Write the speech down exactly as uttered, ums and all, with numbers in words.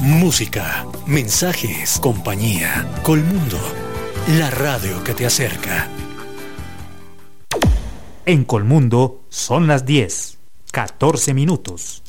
Música, mensajes, compañía. Colmundo, la radio que te acerca. En Colmundo son las diez, catorce minutos.